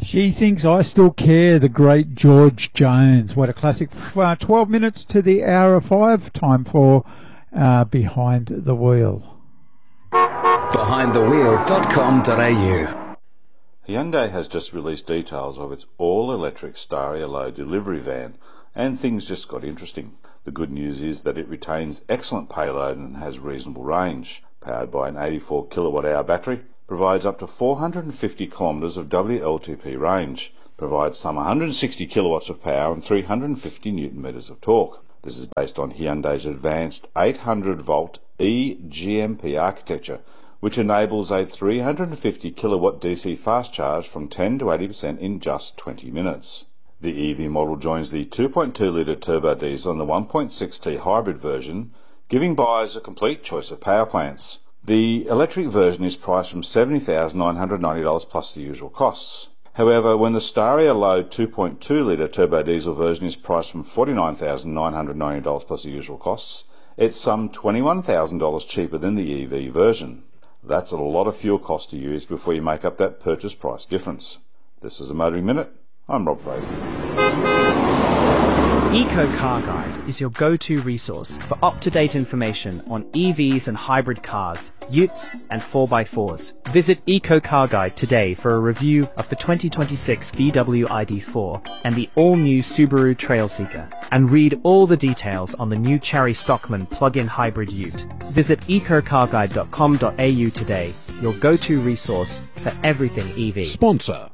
She Thinks I Still Care, the great George Jones. What a classic. 12 minutes to the hour of 5. Time for Behind the Wheel. BehindTheWheel.com.au. Hyundai has just released details of its all-electric Staria Low delivery van, and things just got interesting. The good news is that it retains excellent payload and has reasonable range. Powered by an 84 kilowatt-hour battery, provides up to 450 kilometres of WLTP range, provides some 160 kilowatts of power and 350 newton metres of torque. This is based on Hyundai's advanced 800-volt eGMP architecture, which enables a 350 kilowatt DC fast charge from 10 to 80% in just 20 minutes. The EV model joins the 2.2 litre turbo diesel and the 1.6T hybrid version, giving buyers a complete choice of power plants. The electric version is priced from $70,990 plus the usual costs. However, when the Staria Low 2.2 litre turbo diesel version is priced from $49,990 plus the usual costs, it's some $21,000 cheaper than the EV version. That's a lot of fuel cost to use before you make up that purchase price difference. This is a Motoring Minute. I'm Rob Fraser. Eco Car Guide is your go-to resource for up-to-date information on EVs and hybrid cars, utes and 4x4s. Visit Eco Car Guide today for a review of the 2026 VW ID4 and the all-new Subaru Trailseeker, and read all the details on the new Chery Stockman plug-in hybrid ute. Visit ecocarguide.com.au today, your go-to resource for everything EV. Sponsor